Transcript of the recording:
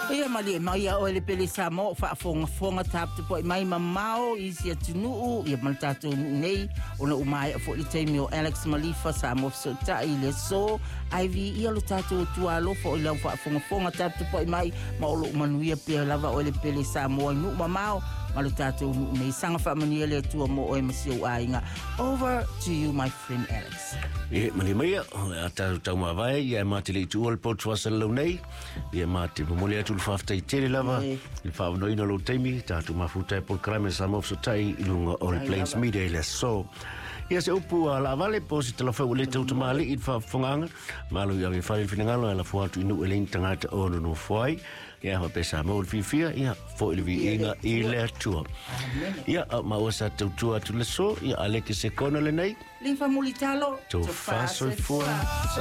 Ia mali mai o le pele sa mo fa fonga tap te po mai mamao isi atunu ia maltatu nei ona umai fo le temi o Alex Malifa sa mo so ta ile so Ivy ia lo tatu tua lo fo le fa fonga tap te po mai ma lo manuia pe lava o le pele sa mo nu mamao malu tatu nei sanga fa mani le tua mo o msi ainga. Over to you my friend Alex. E mali mai ata tau ma vai ia matili tu ol pot wasal lo nei ia mati mo le tu fa ftai tele lava il fa no ino lo temi tatu mafuta por crime sa mo so tai ilunga All Plains Media ile so ia se upu la vale posi te la fa le tu mali il fa fonganga malu ia fa il finangalo la fo tu inu ele tangata o no foi ia ho pesa mo fifia ia fo il vi inga ile tu ia ma osa tu tu le so ia ale que se kono le nei Linfa mulitalo to fa so